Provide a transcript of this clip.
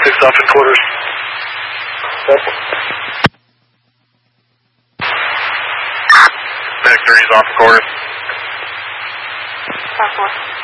6 off in quarters. Medic 30 is off in quarters. 5-4.